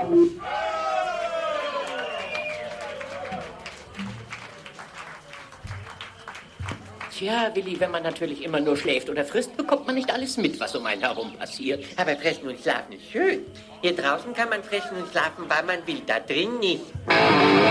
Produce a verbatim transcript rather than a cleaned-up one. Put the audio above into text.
Tja, Willi, wenn man natürlich immer nur schläft oder frisst, bekommt man nicht alles mit, was um einen herum passiert. Aber fressen und schlafen ist schön. Hier draußen kann man fressen und schlafen, weil man will, da drin nicht.